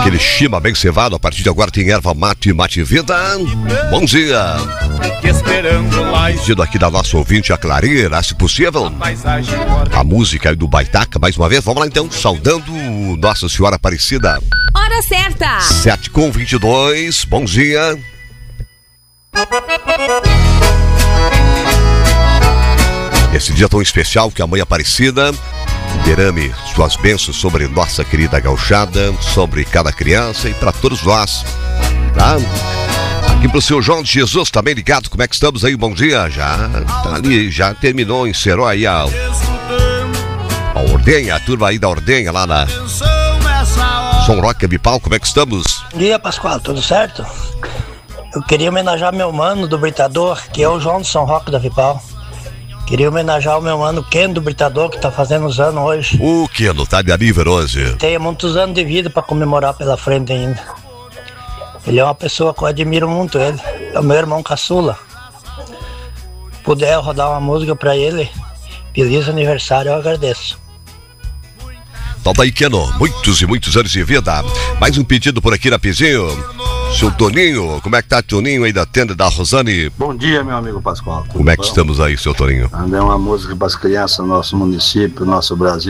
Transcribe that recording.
Aquele chima bem cevado, a partir de agora tem erva mate, mate vida. Bom dia. Pedido aqui da nossa ouvinte, a Clareira, se possível, a música aí do Baitaca, mais uma vez. Vamos lá então, saudando Nossa Senhora Aparecida. Hora certa. 7h22, bom dia. Esse dia tão especial que a Mãe Aparecida derrame suas bênçãos sobre nossa querida gauchada, sobre cada criança e para todos nós, tá? Aqui pro seu João de Jesus, também ligado, como é que estamos aí? Bom dia, já tá ali, já terminou, encerrou aí a ordenha, a turma aí da ordenha lá na São Roque Bipal, como é que estamos? Bom dia, Pascoal, tudo certo? Eu queria homenagear meu mano do Britador, que é o João de São Roque da Vipal. Queria homenagear o meu mano Ken do Britador, que tá fazendo os anos hoje. O Keno, tá de aniversário hoje. Tem muitos anos de vida pra comemorar pela frente ainda. Ele é uma pessoa que eu admiro muito ele. É o meu irmão caçula. Puder rodar uma música pra ele, feliz aniversário, eu agradeço. Então tá aí, Keno, muitos e muitos anos de vida. Mais um pedido por aqui, Rapizinho. Seu Toninho, como é que tá Toninho aí da tenda da Rosane? Bom dia, meu amigo Pascoal. Como é que estamos aí, seu Toninho? Andei uma música para as crianças do nosso município, nosso Brasil.